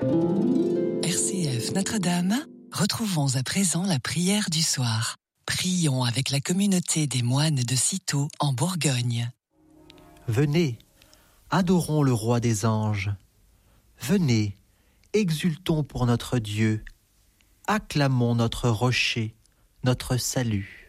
RCF Notre-Dame, retrouvons à présent la prière du soir. Prions avec la communauté des moines de Cîteaux en Bourgogne. Venez, adorons le roi des anges. Venez, exultons pour notre Dieu. Acclamons notre rocher, notre salut.